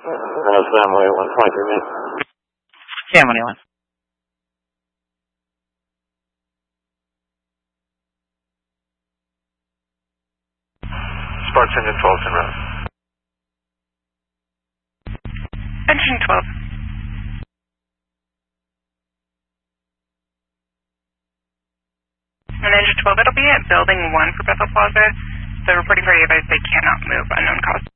Family 123 minutes. Family 1. Sparks Engine 12 en route. Engine 12. And Engine 12, it'll be at Building 1 for Bethel Plaza. So reporting for you guys, they cannot move, unknown cause.